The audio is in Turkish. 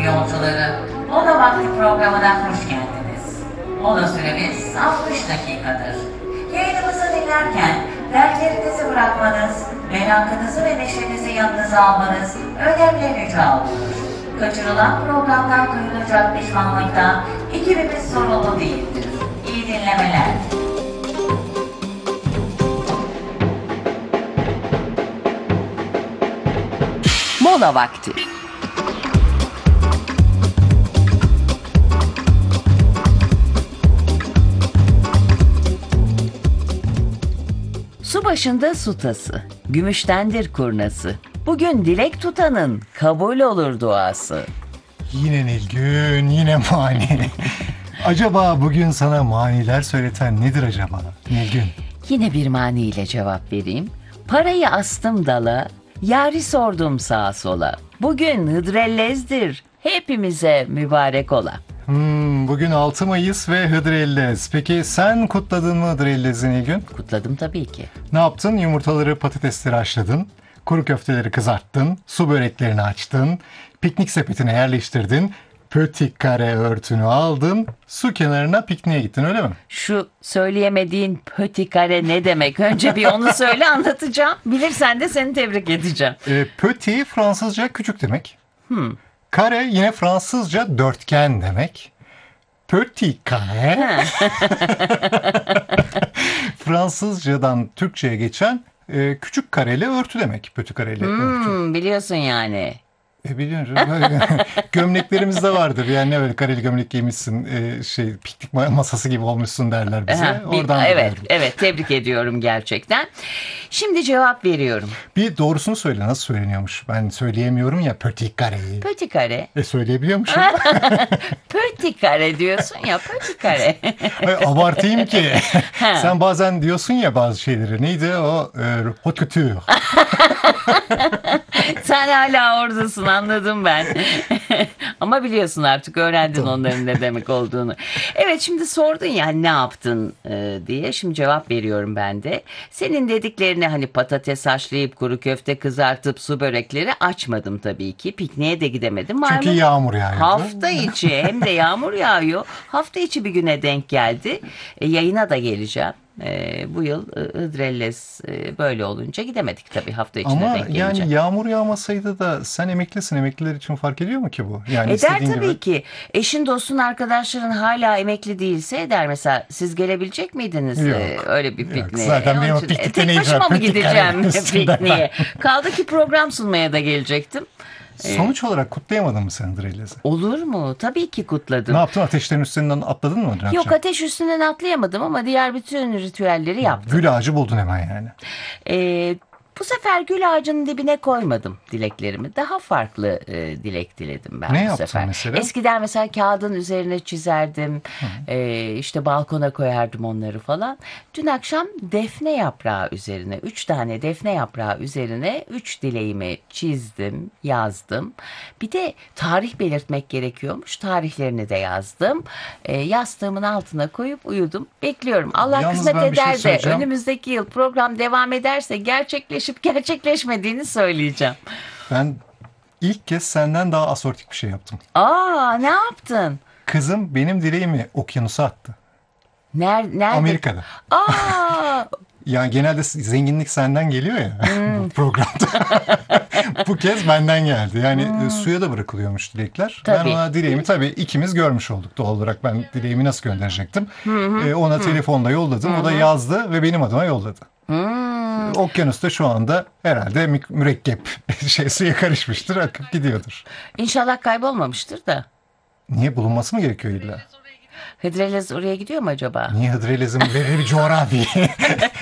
yolcuları, Mola Vakti programına hoş geldiniz. Mola süremiz 60 dakikadır. Yayınımızı dinlerken dertlerinizi bırakmanız, merakınızı ve neşenizi yanınıza almanız önemli rica olunur. Kaçırılan programdan duyulacak pişmanlıktan ekibimiz sorumlu değildir. İyi dinlemeler. Mola vakti. Su başında su tası, gümüştendir kurnası. Bugün dilek tutanın kabul olur duası. Yine Nilgün, yine mani. Acaba bugün sana maniler söyleten nedir acaba Nilgün? Yine bir maniyle cevap vereyim. Parayı astım dala, yari sordum sağa sola. Bugün Hıdrellez'dir, hepimize mübarek ola. Bugün 6 Mayıs ve Hıdrellez. Peki sen kutladın mı Hıdrellez'i Nilgün? Kutladım tabii ki. Ne yaptın? Yumurtaları, patatesleri haşladın. Kuru köfteleri kızarttın. Su böreklerini açtın. Piknik sepetine yerleştirdin. Petit kare örtünü aldın. Su kenarına pikniğe gittin, öyle mi? Şu söyleyemediğin petit kare ne demek? Önce bir onu söyle, anlatacağım. Bilirsen de seni tebrik edeceğim. Petit Fransızca küçük demek. Kare yine Fransızca dörtgen demek. Petit kare Fransızcadan Türkçe'ye geçen küçük kareli örtü demek. Petit kareli örtü. Biliyorsun yani. Biliyorum. Gömleklerimizde vardır. Yani ne böyle kareli gömlek giymişsin, piknik masası gibi olmuşsun derler bize. Oradan evet, biliyorum. evet, tebrik ediyorum gerçekten. Şimdi cevap veriyorum. Bir doğrusunu söyle, nasıl söyleniyormuş? Ben söyleyemiyorum ya petit kareyi. Petit kare. Söyleyebiliyormuşum. Petit kare diyorsun ya, petit kare. Abartayım ki. Sen bazen diyorsun ya bazı şeyleri. Neydi o? Haute couture. Sen hala oradasın, anladım ben. Ama biliyorsun, artık öğrendin onların ne demek olduğunu. Evet, şimdi sordun ya ne yaptın diye. Şimdi cevap veriyorum ben de. Senin dediklerini, hani patates haşlayıp kuru köfte kızartıp su börekleri açmadım tabii ki. Pikniğe de gidemedim. Çünkü yağmur yağıyor. Hafta içi, hem de yağmur yağıyor. Hafta içi bir güne denk geldi. Yayına da geleceğim. Bu yıl Hıdrellez böyle olunca gidemedik tabii, hafta içine Ama denk gelince. yani yağmur yağmasaydı da sen emeklisin. Emekliler için fark ediyor mu ki bu? Yani Eder tabii gibi. ki. Eşin, dostun, arkadaşların hala emekli değilse eder. Mesela siz gelebilecek miydiniz Yok, öyle bir yok. pikniğe? Zaten benim Onun o için, piknikte tek ne başıma icra? mı Piknik gideceğim üstünde pikniğe? Kaldı ki program sunmaya da gelecektim. Sonuç olarak kutlayamadın mı sen Hıdrellez'i? Olur mu? Tabii ki kutladım. Ne yaptın? Ateşlerin üstünden atladın mı? dün Yok, akşam? ateş üstünden atlayamadım ama diğer bütün ritüelleri yaptım. Gül ağacı buldun hemen yani. Bu sefer gül ağacının dibine koymadım dileklerimi. Daha farklı dilek diledim ben Ne bu yaptın sefer. mesela? Eskiden mesela kağıdın üzerine çizerdim. İşte balkona koyardım onları falan. Dün akşam defne yaprağı üzerine, 3 tane defne yaprağı üzerine 3 dileğimi çizdim, yazdım. Bir de tarih belirtmek gerekiyormuş. Tarihlerini de yazdım. Yastığımın altına koyup uyudum. Bekliyorum. Allah Yalnız kısmet ben bir şey eder de söyleyeceğim. önümüzdeki yıl program devam ederse gerçekleşip gerçekleşmediğini söyleyeceğim. Ben ilk kez senden daha asortik bir şey yaptım. Ne yaptın? Kızım benim dileğimi okyanusa attı. Nerede? Amerika'da. Yani genelde zenginlik senden geliyor ya bu programda. Bu kez benden geldi. Yani suya da bırakılıyormuş dilekler. Tabii. Ben ona dileğimi tabii ikimiz görmüş olduk doğal olarak. Ben dileğimi nasıl gönderecektim? Ona telefonla yolladım. O da yazdı ve benim adıma yolladı. Okyanusta şu anda herhalde mürekkep suya karışmıştır, akıp gidiyordur. İnşallah kaybolmamıştır da. Niye, bulunması mı gerekiyor illa? Hıdrellez oraya gidiyor mu acaba? Niye Hıdrellez'in belirli bir coğrafi